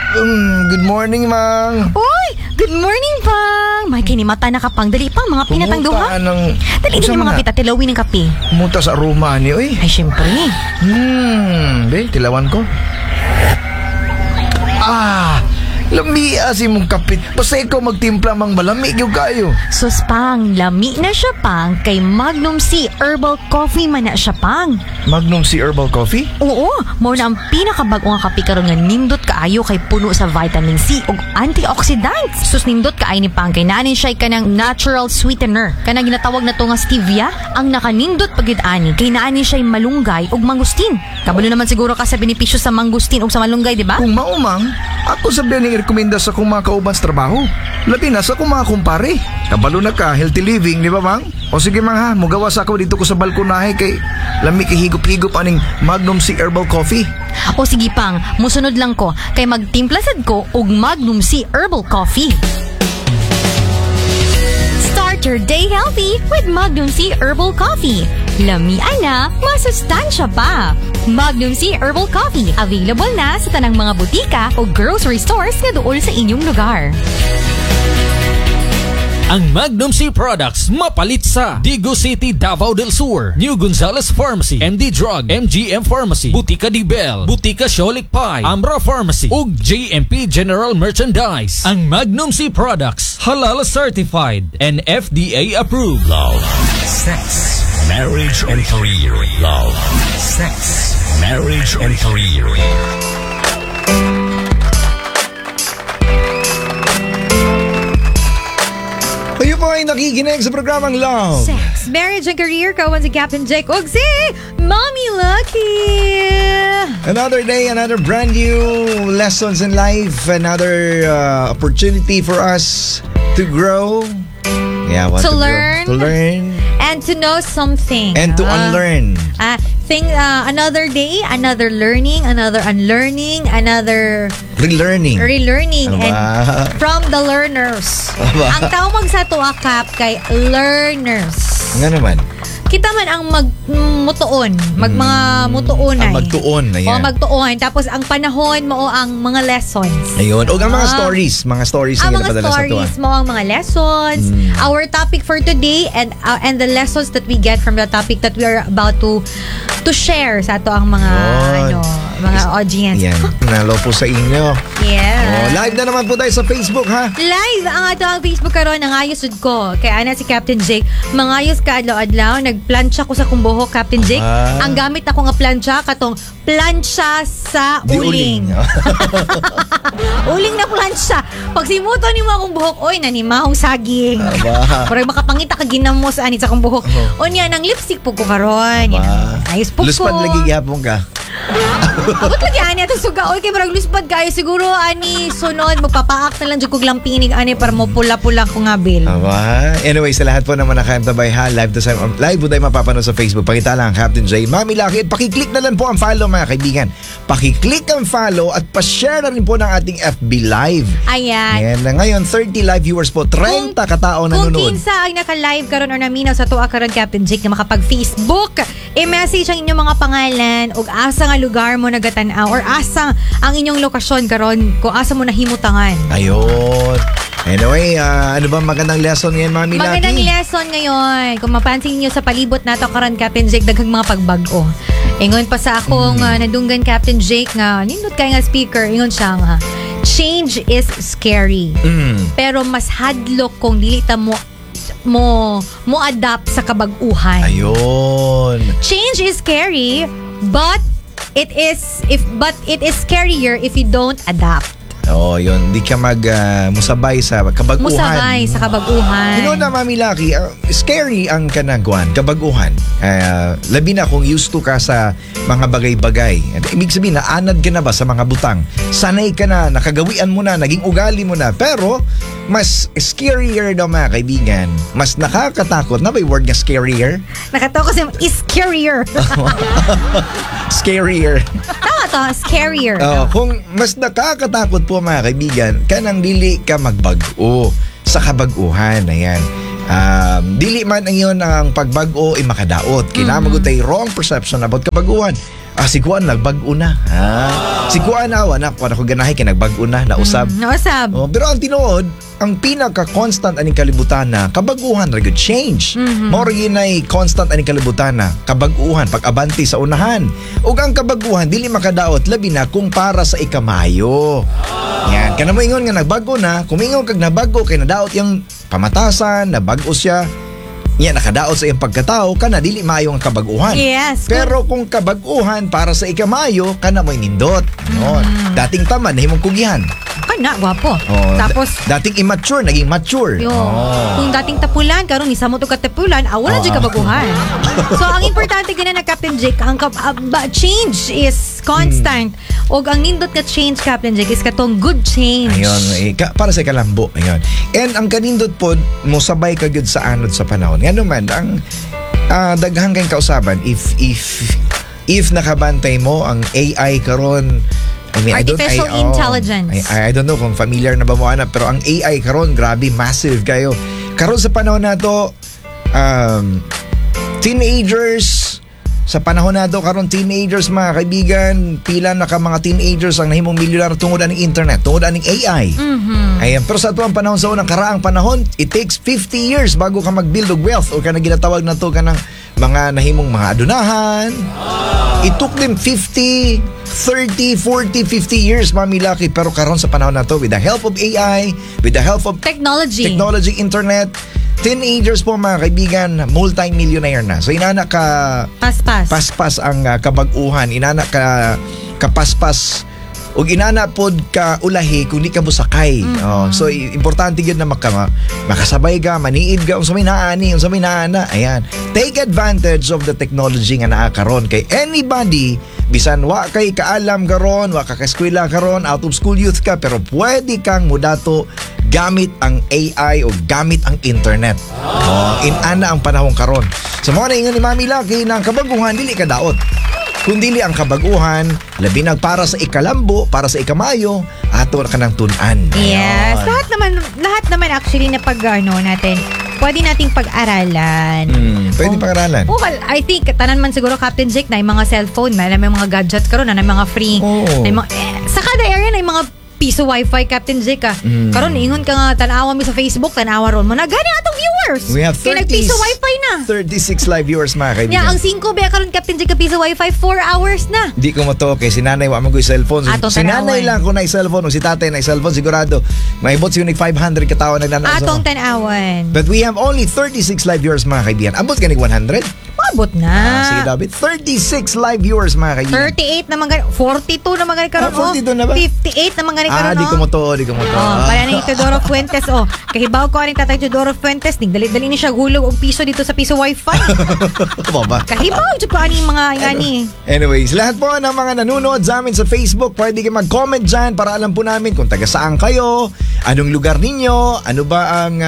Good morning, Mang. Uy! Good morning, Pang! May kinimata na kapang. Dali pang, mga pinatang duha. Dali din yung mga pita, tilawin ng kape. Pumunta sa Roma ni, uy. Ay, syempre. Tilawan ko. Lami si mong kapit. Basta ikaw magtimpla mang malami yung kayo. Sus, Pang, lami na siya, Pang. Kay Magnum C Herbal Coffee man na siya, Pang. Magnum C Herbal Coffee? Oo, mo na ang pinakabagong nga kape karon nga nindot kaayo kay puno sa vitamin C ug antioxidants. Sus, nindot kaay ni Pang kay naanin siya kanang natural sweetener. Kanang ginatawag na to nga stevia. Ang nakanindot pagid ani kay naanin siya malunggay ug mangustin. Kabalo naman siguro ka sa benepisyo sa mangustin ug sa malunggay, di ba? Kung maumang, ako sabihan ni rekomenda sa kung mga kauban sa trabaho. Labi na sa kung mga kumpare. Kabalo na ka, healthy living, di ba, Mang? O sige, Mang, ha, mugawas ako dito ko sa balkonahe kay lami kay higop-higop aning Magnum C Herbal Coffee. O sige, Pang, musunod lang ko kay magtimplasad ko og Magnum C Herbal Coffee. Start your day healthy with Magnum C Herbal Coffee. Lamian na, masustansya pa. Magnum C Herbal Coffee. Available na sa tanang mga butika o grocery stores na dool sa inyong lugar. Ang Magnum C products mapalit sa Digo City, Davao del Sur, New Gonzales Pharmacy, MD Drug, MGM Pharmacy, Butika Di Bell, Butika Sholik Pai, Amra Pharmacy, ug JMP General Merchandise. Ang Magnum C products halal certified and FDA approved. Love, sex, marriage and career. Love, sex, marriage and career. Kayo po ay nakikinig sa programang Love, Sex, Marriage and Career. Kawan si Captain Jake og si Mommy Lucky. Another day, another brand new lessons in life, another opportunity for us to grow. Yeah, what To learn. To learn. And to know something. And to unlearn. Another day, another learning, another unlearning, another Relearning. relearning. Aba. And from the learners. Aba. Ang tawag sa tuwa, Kap, kay learners. Nga naman. Kita man ang magmutuon, mga mutuonay. Ang magtuon, ayan. O magtuon. Tapos ang panahon mo o ang mga lessons. Ayun. O ang mga stories. Mga stories Ang na mga padalas sa tuwa. stories mo, ang mga lessons. Our topic for today and the lessons that we get from the topic that we are about to share sa ato ang mga mga audience. Yan. Nalo po sa inyo. Yeah. Live na naman po tayo sa Facebook, ha? Live ang ato ang Facebook karon nangayos jud ko. Kaya ana si Captain Jake, mangayos ka adlaw-adlaw, nagplansya ko sa kong buhok, Captain Jake. Ang gamit ako nga plansya katong plansya sa uling. Uling na plansya. Pag simuto ni mo akong buhok, oy nanimahong saging. Pero makapangita ka ginamos ani sa akong buhok. Unya nang lipstick po ko karon. Ayos po ko. Luspad lagi gihapon ka. Abot lagi ani ato suga. Oy kay marag luspad kayo siguro ani sunod magpapaak na lang jud kog lampinig ani para mo pula-pula ko nga bil. Anyway, sa lahat po naman nakaantabay, ha, live po tayo mapapanood sa Facebook. Pakita lang Captain J, Mami Lucky. Pakiclick na lang po ang follow, mga kaibigan. Pakiclick ang follow at pa-share na rin po ng ating FB Live. Ayan. And ngayon 30 live viewers po, 30 katao nanonood. Kung kinsa ang naka-live karon or naminaw sa tuwa karon, Captain Jake, na makapag-Facebook, i-message ang inyong mga pangalan ug asa nga lugar mo nagatan-aw or asa ang inyong lokasyon karon kung asa mo nahimutangan. Ayun. Anyway, ano ba magandang lesson ngayon, Mami Lucky? Magandang lesson ngayon. Kung mapansin niyo sa palibot nato karon, Captain Jake, daghang mga pagbag-o. Ingon pa sa akong nadunggan, Captain Jake, nga nindot kay nga speaker, ingon siya nga, change is scary. Pero mas hadlok kung dili ta mo adapt sa kabag-uhan. Ayun. Change is scary, but it is scarier if you don't adapt. Yun. Di ka musabay sa kabag-uhan. Musabay sa kabag-uhan. You know na, Mami Lucky, scary ang kanagwan, kabag-uhan. Labi na kung used to ka sa mga bagay-bagay. Ibig sabihin, naanad ka na ba sa mga butang? Sanay ka na, nakagawian mo na, naging ugali mo na. Pero, mas scarier daw, mga kaibigan. Mas nakakatakot. Na ba yung word nga scarier? Nakatawa kasi is scarier. Scarier. Tama to, scarier. Kung mas nakakatakot po, mga kaibigan, kanang dili ka magbag-o sa kabag-uhan. Ayan. Dili man ang yun ang pagbago ay makadaot. Kinamagot ay wrong perception about kabag-uhan. si Kuan nagbag-o na. Si Kuan anak ko ganahay kay nagbag-o na nausab. Nausab. Pero ang tinuod, ang pinaka-constant aning kalibutan na kabaguhan ra gyud change. Mao ra ginay constant aning kalibutan na kabaguhan pag-abanti sa unahan. Ug ang kabaguhan dili makadaot labi na kung para sa ikamayo. Yan, kana mo ingon nga nagbago na, kung ingon kag nabago kay nadaot yung pamatasan, nabago siya. Yan, nakadaot sa iyang pagkatao, kana dili maayo ang kabaguhan. Yes. Pero kung kabaguhan para sa ikamayo, kana mo'y nindot. No? Dating tamad, nahimong kugihan. Kana, gwapo. Tapos, dating immature, naging mature. kung dating tapulan, karon isa mo to katapulan, wala dyan kabaguhan. So, ang importante gina na Captain Jake, ang change is constant. O ang nindot nga change, Captain Jake, is katong good change. Ayun, para sa kalambo. Ayun. And ang kanindot po, musabay ka gyud sa anod sa panahon. Nga naman, ang daghang kayong kausaban, if nakabantay mo ang AI karon, Artificial intelligence. I don't know kung familiar na ba mo ana, pero ang AI karon grabe massive kayo. Karon sa panahon nato, teenagers sa panahon nato karon teenagers mga kaibigan, pila na ka mga teenagers ang nahimong milyonaryo tungod aning internet, tungod aning AI. Ayan, pero sa atuang panahon sa unang karaang panahon, it takes 50 years bago ka mag-build og wealth o ka na ginatawag na to kanang mga nahimong mga adunahan. It took them 50, 30, 40, 50 years, Mami Lucky. Pero karon sa panahon na to, with the help of AI, with the help of technology, internet, teenagers po mga kaibigan, multi-millionaire na. So inana ka paspas ang kabaguhan, inana ka kapaspas ug inana pod ka ulahi kung di ka busakay. So importante gyud na makasabay ka, maniid ka unsa may naani, unsa may naana. Ayan. Take advantage of the technology nga naa karon kay anybody bisan wa kay kaalam karon, wa ka eskwela karon, out of school youth ka pero pwede kang mudato gamit ang AI o gamit ang internet. Inana ang panahon karon. So mo na ingon ni Mami Lucky na ang kabaguhan dili ka daot. Kundili ang kabaguhan, labi na para sa ikalambo, para sa ikamayo, ato ka ng tunan. Yes. Lahat naman actually na natin, pwede nating pag-aralan. Pwede pag-aralan. Well, I think, tanan man siguro, Captain Jake, na yung mga cellphone, may mga gadgets karon na mga free. Sa kada area na yung mga piso wifi, Captain Jake. Karon ingon ka nga, tanawa mo sa Facebook, tanawa ron mo na gani atong viewers. We have 30 piso wifi na. 36 live viewers mga kaibigan. Ang 5 ba karon, Captain Jake, piso wifi 4 hours na. Di ko mo to kay si nanay wa man ko cellphone. Si nanay lang ko na cellphone, si tatay na cellphone sigurado. Maibot siguro 500 katawo nagnanaw. Atong tanawan. But we have only 36 live viewers mga kaibigan. Abot ganig 100? Abot na. Sige David, 36 live viewers mga kaibigan. 38 naman gani, 42 naman gani karon. 42 na ba? 58 naman gani karon. Di ko mo to. Pala ni Teodoro Fuentes. Kahibaw ko rin tatay Teodoro Fuentes. Dali-dali ni siya gulog og piso dito sa piso wifi. Kahibaw dito ko aning mga ngani. Anyways, lahat po ng mga nanonood sa amin sa Facebook, pwede kayo mag-comment dyan para alam po namin kung taga saan kayo, anong lugar ninyo, ano ba ang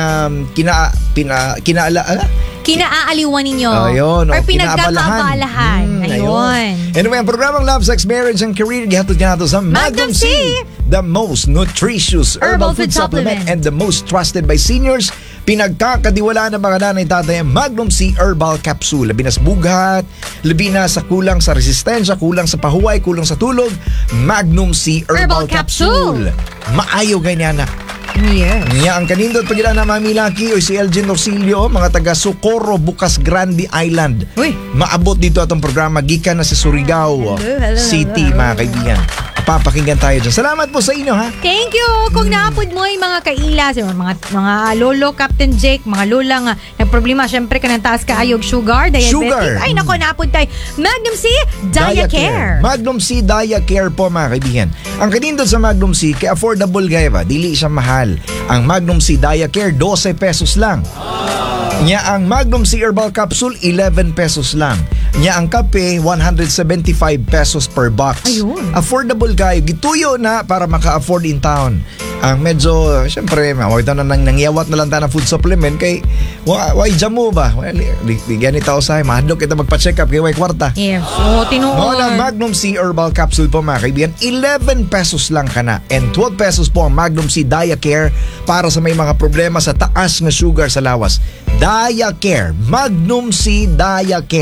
kinaaliwan ninyo. Ayun, or pinagkakabalahan. Ayun. Anyway, ang programang Love, Sex, Marriage, and Career gihatod ka nato sa Magnum C, the most nutritious herbal food supplement and the most trusted by seniors. Pinagkakadiwalaan ng mga nanay tatay ang Magnum C Herbal Capsule. Labi na sa bughat, labi na sa kulang sa resistensya, kulang sa pahuway, kulang sa tulog. Magnum C Herbal Capsule. Maayo ganyan na. Yes. Niya ang kanindot pagila na Mami Lucky o si Elgin Norcilio, mga taga Socorro, Bukas Grande Island. Maabot dito atong programa gikan na sa Surigao City, mga kaibigan. Papakinggan tayo dyan. Salamat po sa inyo, ha? Thank you. Kung naapod mo yung mga kaila, mga lolo, Captain Jake, mga lola nga, nagproblema, syempre ka ng taas ka ayog sugar, diabetic. Ay, nako, naapod tayo. Magnum C, Diacare. Magnum C, Diacare po, mga kaibigan. Ang kanindot sa Magnum C, kaya affordable gaya ba? Dili siya mahal. Ang Magnum C, Diacare, 12 pesos lang. Nya ang Magnum C Herbal Capsule, 11 pesos lang. Nya ang kape, 175 pesos per box. Ayun. Affordable kayo. Gituyo na para maka-afford in town. Ang medyo, syempre, mawag na nangyawat na lang tayo ng food supplement kay why jamu ba? Bigyan ni tao sa mahadlok kita magpa-check up kay way kwarta. Yes. So, tinuon. Ang Magnum C Herbal Capsule po mga kaibigan, 11 pesos lang ka na. And 12 pesos po ang Magnum C Diacare para sa may mga problema sa taas ng sugar sa lawas. Diacare. Magnum C Diacare.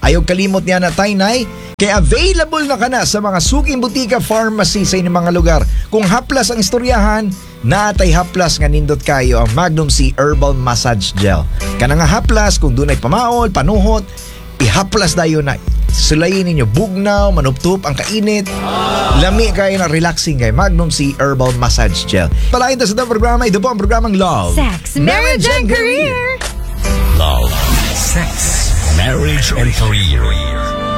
Ayaw kalimot niya na taynay, kaya available na ka na sa mga suking butika pharmacy sa inyong mga lugar. Kung haplas ang istoryahan, natay haplas nga nindot kayo ang Magnum C Herbal Massage Gel. Kana nga haplas kung dunay pamaol, panuhot, ihaplas dayo na. Sulayin ninyo bugnaw, manuptup ang kainit. Lami kayo na relaxing kay Magnum C Herbal Massage Gel. Palain ta sa itong programa, ito po ang programang Love, Sex, Marriage, and Career. Love, sex, marriage, and career.